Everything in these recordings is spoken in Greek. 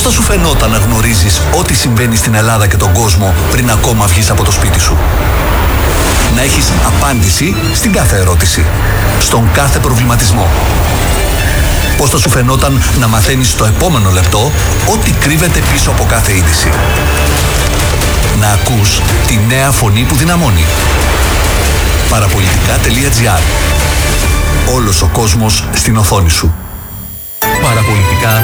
θα σου φαινόταν να γνωρίζεις ό,τι συμβαίνει στην Ελλάδα και τον κόσμο πριν ακόμα βγεις από το σπίτι σου? Να έχεις απάντηση στην κάθε ερώτηση, στον κάθε προβληματισμό. Πώς θα σου φαινόταν να μαθαίνεις στο επόμενο λεπτό ό,τι κρύβεται πίσω από κάθε είδηση? Να ακούς τη νέα φωνή που δυναμώνει. Παραπολιτικά.gr. Όλος ο κόσμος στην οθόνη σου. Παραπολιτικά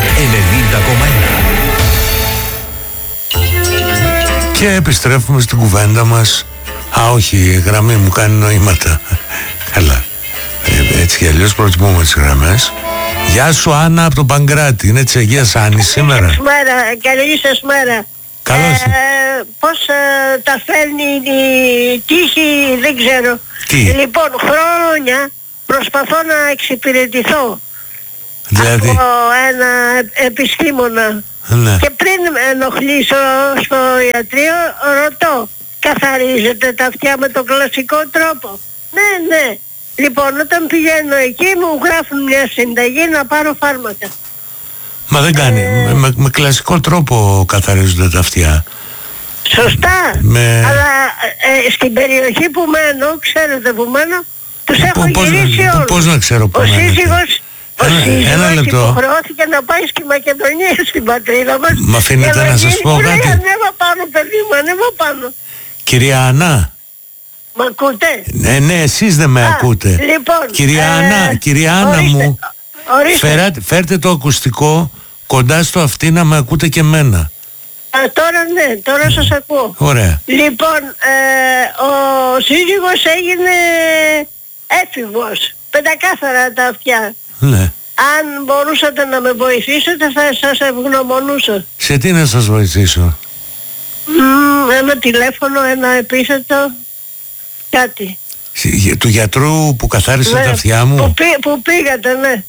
90,1. Και επιστρέφουμε στην κουβέντα μας. Όχι, η γραμμή μου κάνει νοήματα. Καλά. Έτσι κι αλλιώς προτιμούμε τις γραμμές. Γεια σου Άννα από τον Παγκράτη. Είναι της Αγίας Άννης σήμερα. Καλή σας μέρα. Καλώς. Πώς τα φέρνει η τύχη δεν ξέρω. Τι? Λοιπόν, χρόνια προσπαθώ να εξυπηρετηθώ Δηλαδή? από ένα επιστήμονα. Ναι. Και πριν ενοχλήσω στο ιατρείο ρωτώ, καθαρίζετε τα αυτιά με τον κλασικό τρόπο? Ναι. Λοιπόν, όταν πηγαίνω εκεί μου γράφουν μια συνταγή να πάρω φάρμακα. Μα δεν κάνει. Με κλασικό τρόπο καθαρίζονται τα αυτιά. Σωστά. Αλλά στην περιοχή που μένω, ξέρετε που μένω, τους έχω γυρίσει όλους. Πώς να ξέρω που μένετε? Ο σύζυγος υποχρεώθηκε να πάει στη Μακεδονία, στην πατρίδα μας. Μ' αφήνετε να σας πω κάτι? Ανέβα πάνω, παιδί μου, ανέβα πάνω. Κυρία Άννα. Μ' ακούτε? Ναι, εσείς δεν με ακούτε. Λοιπόν, κυρία Άννα μου, φέρτε το ακουστικό κοντά στο αυτί να με ακούτε και εμένα. Τώρα ναι, τώρα σας ακούω. Ωραία. Λοιπόν, ο σύζυγος έγινε έφηβος, πεντακάθαρα τα αυτιά. Ναι. Αν μπορούσατε να με βοηθήσετε θα σας ευγνωμονούσα. Σε τι να σας βοηθήσω? Ένα τηλέφωνο, ένα επίθετο, κάτι. Του γιατρού που καθάρισε τα αυτιά μου? Που πήγατε, ναι.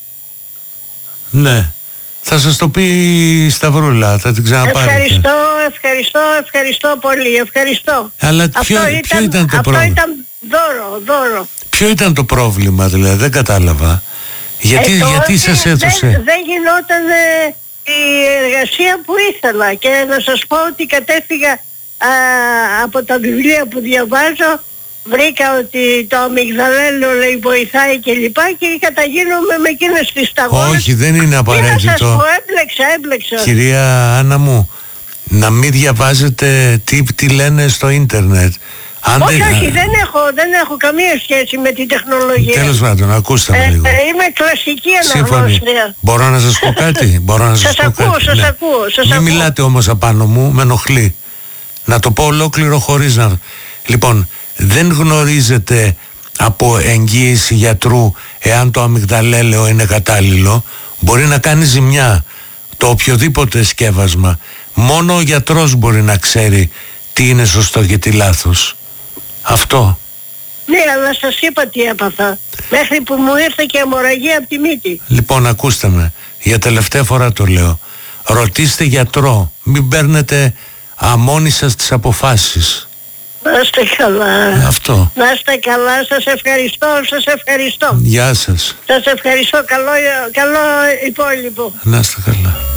Ναι. Θα σας το πει η Σταυρούλα, θα την ξαναπάρετε. Ευχαριστώ πολύ, ευχαριστώ. Αλλά ποιο ήταν το πρόβλημα? Αυτό ήταν δώρο. Ποιο ήταν το πρόβλημα δηλαδή, δεν κατάλαβα. Γιατί σας έδωσε? Δεν γινόταν η εργασία που ήθελα και να σας πω ότι κατέφυγα από τα βιβλία που διαβάζω, βρήκα ότι το αμυγδαλέλαιο λέει βοηθάει και λοιπά και καταγίνομαι με εκείνες τις σταγόνες. Όχι, δεν είναι απαραίτητο. Και να σας πω, έπλεξα. Κυρία Άννα μου, να μην διαβάζετε τι λένε στο ίντερνετ. Όχι, δεν έχω καμία σχέση με την τεχνολογία. Τέλος πάντων, ακούστε με λίγο. Είμαι κλασική αναγνώστρια. Μπορώ να σας πω κάτι? Σας ακούω. Μην μιλάτε όμως απάνω μου, με ενοχλεί. Να το πω ολόκληρο χωρίς να... Λοιπόν, δεν γνωρίζετε από εγγύηση γιατρού εάν το αμυγδαλέλαιο είναι κατάλληλο. Μπορεί να κάνει ζημιά το οποιοδήποτε σκεύασμα. Μόνο ο γιατρός μπορεί να ξέρει τι είναι σωστό και τι λάθος. Αυτό. Ναι, αλλά σας είπα τι έπαθα. Μέχρι που μου ήρθε και αιμορραγία από τη μύτη. Λοιπόν, ακούστε με. Για τελευταία φορά το λέω. Ρωτήστε γιατρό. Μην παίρνετε αμόνοι σας τις αποφάσεις. Να είστε καλά. Αυτό. Να είστε καλά. Σας ευχαριστώ. Γεια σας. Σας ευχαριστώ. Καλό υπόλοιπο. Να είστε καλά.